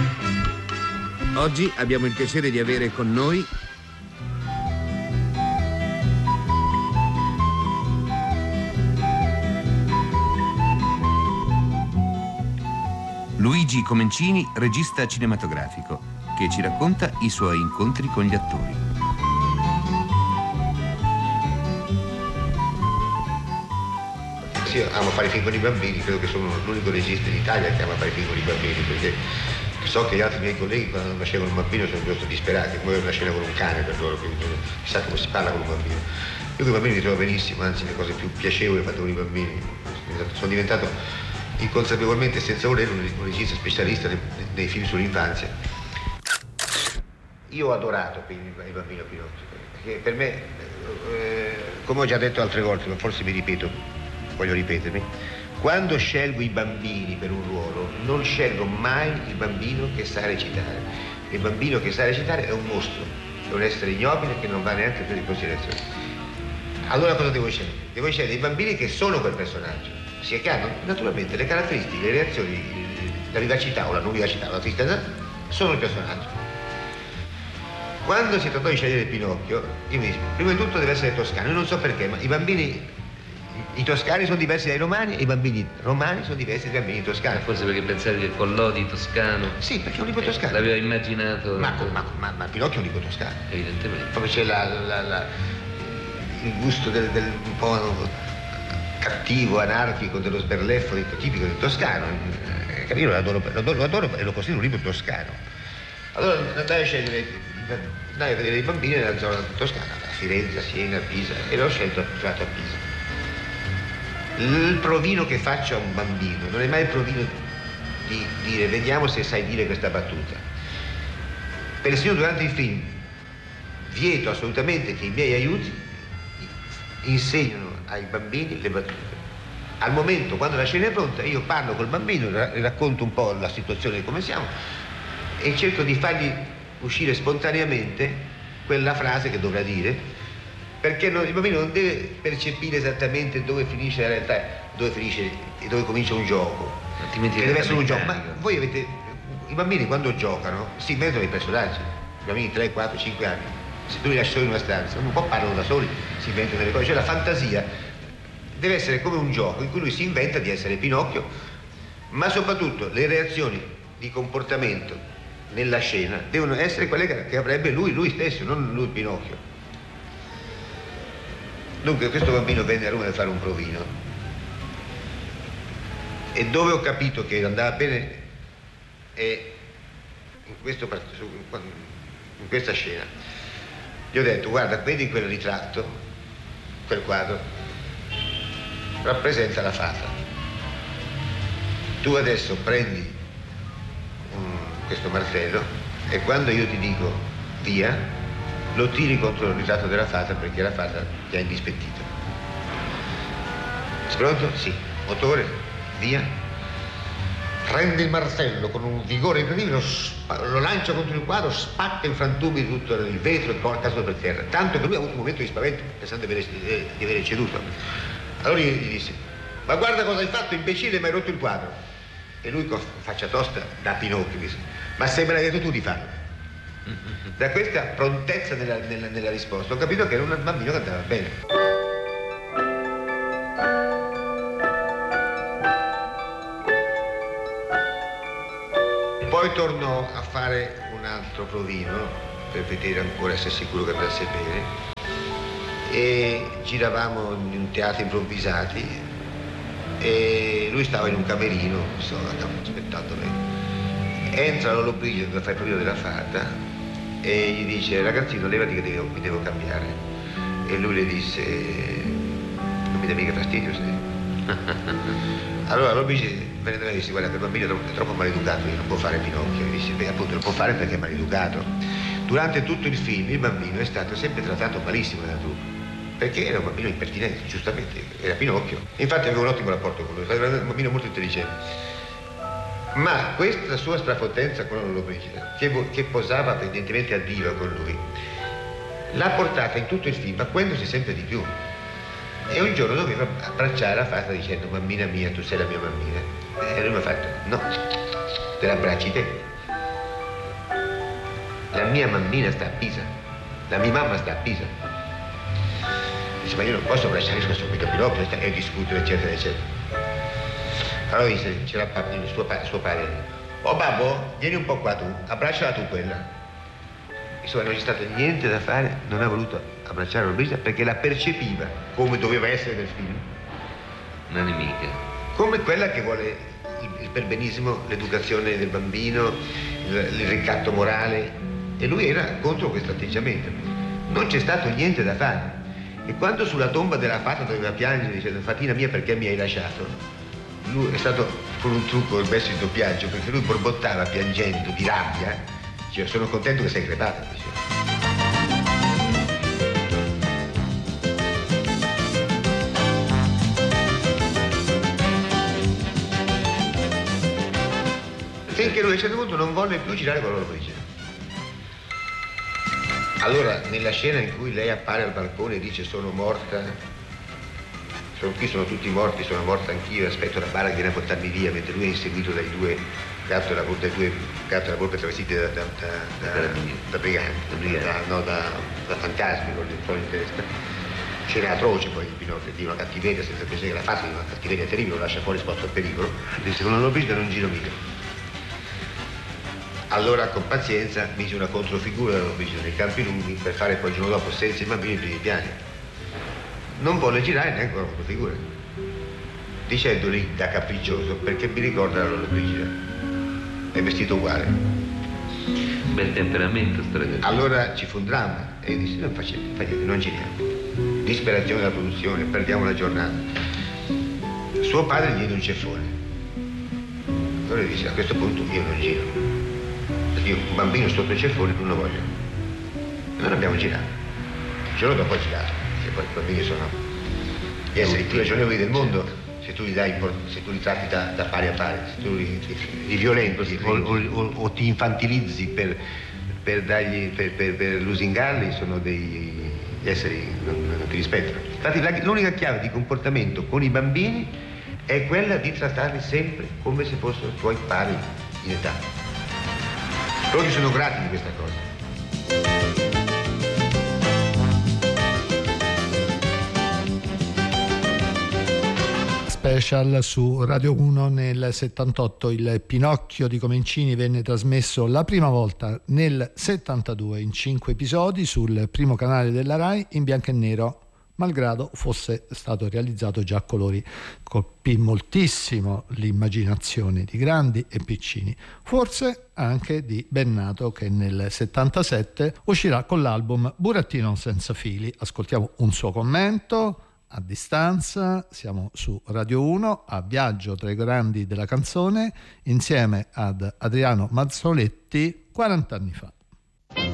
Oggi abbiamo il piacere di avere con noi Luigi Comencini, regista cinematografico, che ci racconta i suoi incontri con gli attori. Sì, io amo fare film con i bambini, credo che sono l'unico regista in Italia che ama fare film con i bambini, perché so che gli altri miei colleghi quando nascevano un bambino sono piuttosto disperati, come una scena con un cane per loro, quindi chissà come si parla con un bambino. Io con i bambini mi trovo benissimo, anzi le cose più piacevoli fatte con i bambini. Sono diventato inconsapevolmente, senza voler, un regista specialista nei film sull'infanzia. Io ho adorato il bambino Pinocchio, perché per me, come ho già detto altre volte, ma forse mi ripeto, voglio ripetermi, quando scelgo i bambini per un ruolo, non scelgo mai il bambino che sa recitare. Il bambino che sa recitare è un mostro, è un essere ignobile che non va neanche preso in considerazione. Allora cosa devo scegliere? Devo scegliere i bambini che sono quel personaggio, sia che hanno naturalmente le caratteristiche, le reazioni, la vivacità o la non vivacità, la tristezza, sono il personaggio. Quando si trattò di scegliere Pinocchio, io mi dissi, prima di tutto deve essere toscano, io non so perché, ma i bambini, i toscani sono diversi dai romani e i bambini romani sono diversi dai bambini toscani. Forse perché pensavi che Collodi toscano. Sì, perché è un libro toscano. L'aveva immaginato. Ma Pinocchio è un libro toscano. Evidentemente. Proprio c'è il gusto del un po' cattivo, anarchico, dello sberleffo tipico del toscano. Io lo adoro e lo considero un libro toscano. Allora andai a vedere i bambini nella zona toscana, a Firenze, a Siena, a Pisa, e l'ho scelto a Pisa. Il provino che faccio a un bambino non è mai il provino di dire vediamo se sai dire questa battuta. Persino durante il film vieto assolutamente che i miei aiuti insegnano ai bambini le battute. Al momento, quando la scena è pronta, io parlo col bambino, racconto un po' la situazione come siamo e cerco di fargli uscire spontaneamente quella frase che dovrà dire, perché il bambino non deve percepire esattamente dove finisce la realtà, dove finisce e dove comincia un gioco. Altrimenti che deve essere un gioco. Ma voi avete, i bambini quando giocano si inventano i personaggi, i bambini 3, 4, 5 anni, se tu li lasci soli in una stanza, un po' parlano da soli, si inventano delle cose, cioè la fantasia deve essere come un gioco in cui lui si inventa di essere Pinocchio, ma soprattutto le reazioni di comportamento nella scena devono essere quelle che avrebbe lui stesso, non lui Pinocchio. Dunque questo bambino venne a Roma per fare un provino e dove ho capito che andava bene è in questa scena. Gli ho detto guarda, vedi quel ritratto, quel quadro, rappresenta la fata. Tu adesso prendi questo martello e quando io ti dico via, lo tiri contro il ritratto della fata perché la fata ti ha indispettito. Sei pronto? Sì. Motore, via. Prende il martello con un vigore incredibile, lo lancia contro il quadro, spacca in frantumi tutto il vetro e porta per terra. Tanto che lui ha avuto un momento di spavento pensando di aver ceduto. Allora gli disse, ma guarda cosa hai fatto, imbecille, mi hai rotto il quadro. E lui con faccia tosta da Pinocchio disse, ma se me l'hai detto tu di farlo. Da questa prontezza nella risposta ho capito che era un bambino che andava bene. Poi tornò a fare un altro provino per vedere ancora, essere sicuro che andasse bene, e giravamo in un teatro improvvisati e lui stava in un camerino, stavo aspettando me. Entra Lollobrigida per fare il provino della fata e gli dice ragazzino levati che mi devo cambiare, e lui le disse non mi dà mica fastidio se... Allora Lollobrigida venne da me e disse guarda, quel bambino è troppo maleducato, non può fare Pinocchio. E disse beh appunto lo può fare perché è maleducato. Durante tutto il film il bambino è stato sempre trattato malissimo dalla troupe perché era un bambino impertinente, giustamente, era Pinocchio. Infatti avevo un ottimo rapporto con lui, era un bambino molto intelligente. Ma questa sua strafotenza con Lollobrigida, che posava evidentemente a Dio con lui, l'ha portata in tutto il film acquendosi sempre di più. E un giorno doveva abbracciare la fata dicendo bambina mia, tu sei la mia bambina. E lui mi ha fatto no, te l'abbracci te. la mia mammina sta a Pisa, la mia mamma sta a Pisa. Dice, ma io non posso abbracciare questo Pinocchio e discutere, eccetera, eccetera. Allora dice, c'era suo padre, oh babbo, vieni un po' qua tu, abbracciala tu quella. Insomma, non c'è stato niente da fare, non ha voluto abbracciare Lollobrigida perché la percepiva come doveva essere nel film. Una nemica. Come quella che vuole il perbenismo, l'educazione del bambino, il ricatto morale. E lui era contro questo atteggiamento. Non c'è stato niente da fare. E quando sulla tomba della fata doveva piangere dicendo fatina mia perché mi hai lasciato, lui è stato con un trucco il messo in doppiaggio perché lui borbottava piangendo di rabbia. Cioè, sono contento che sei crepata, diceva. Finché lui a un certo punto non volle più girare con Lollobrigida. Allora, nella scena in cui lei appare al balcone e dice sono morta, qui sono tutti morti, sono morta anch'io, aspetto la bara che viene a portarmi via, mentre lui è inseguito dai due gatto della volpe travestiti da briganti, da fantasmi con il fuori in testa. Scena atroce poi di Pinocchio, di una cattiveria senza piacere, la fa di una cattiveria terribile, lo lascia fuori esposto al pericolo. Dice con Lollobrigida non giro mica. Allora con pazienza mise una controfigura della Lollobrigida nei Campi Lunghi per fare poi il giorno dopo senza i bambini i primi piani. Non volle girare neanche una controfigura, dicendo lì da capriccioso perché mi ricorda la Lollobrigida. È vestito uguale. Bel temperamento sto ragazzo. Allora ci fu un dramma e disse non fa niente, non giriamo. Disperazione della produzione, perdiamo la giornata. Suo padre gli diede un ceffone. Allora dice a questo punto io non giro. Perché io un bambino sotto il ceffone non lo voglio. E non abbiamo girato. Il giorno dopo ho girato, perché poi i bambini sono gli esseri più ragionevoli del mondo. Se tu li tratti da pari a pari, se tu li violenti o ti infantilizzi per lusingarli, sono degli esseri non ti rispettano. Infatti l'unica chiave di comportamento con i bambini è quella di trattarli sempre come se fossero tuoi pari in età. Loro ti sono grati di questa cosa. Special su Radio 1 nel 78. Il Pinocchio di Comencini venne trasmesso la prima volta nel 72 in 5 episodi sul primo canale della Rai in bianco e nero, malgrado fosse stato realizzato già a colori. Colpì moltissimo l'immaginazione di grandi e piccini, forse anche di Bennato, che nel 77 uscirà con l'album Burattino senza fili. Ascoltiamo un suo commento. A distanza, siamo su Radio 1 a viaggio tra i grandi della canzone insieme ad Adriano Mazzoletti 40 anni fa.